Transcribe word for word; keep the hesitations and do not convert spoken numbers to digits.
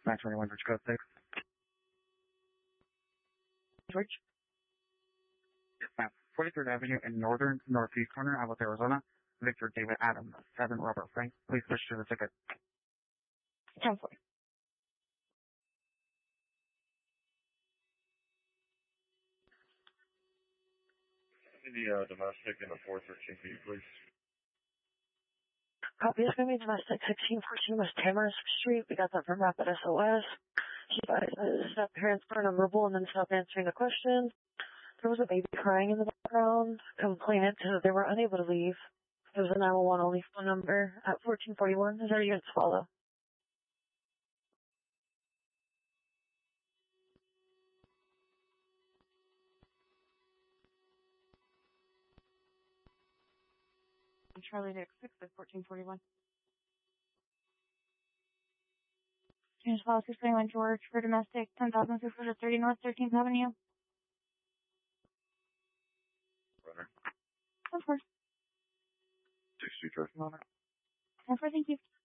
nine twenty-one, Bridge Code six. George? Yes, ma'am. forty-third Avenue in northern northeast corner, Abbott, Arizona. Victor David Adams, seven Robert Frank. Please switch to the ticket. ten four. The uh, domestic in the four thirteen B, please. Copy. It's going to be domestic sixteen fourteen West Tamarisk Street. We got that from Rapid S O S. She advised stop transfer nonverbal and then stop answering the questions. There was a baby crying in the background. Complainant said that they were unable to leave. There was a nine one one only phone number at fourteen forty-one. Is there units follow? Charlie Nick six at fourteen forty-one. Change policy twenty-one George for domestic ten thousand six hundred thirty North thirteenth Avenue. Runner. Of course. six two traffic on it. ten four, thank you.